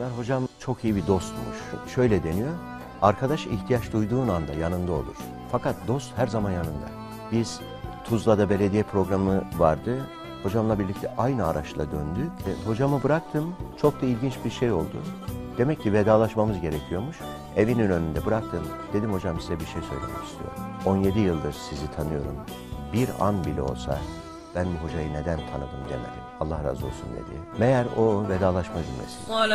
beraber. Hocam çok iyi bir dostmuş. Şöyle deniyor, arkadaş ihtiyaç duyduğun anda yanında olur. Fakat dost her zaman yanında. Biz Tuzla'da belediye programı vardı. Hocamla birlikte aynı araçla döndük. Hocamı bıraktım. Çok da ilginç bir şey oldu. Demek ki vedalaşmamız gerekiyormuş. Evinin önünde bıraktım. Dedim hocam size bir şey söylemek istiyorum. 17 yıldır sizi tanıyorum. Bir an bile olsa ben bu hocayı neden tanıdım demedim. Allah razı olsun dedi. Meğer o vedalaşma cümlesi.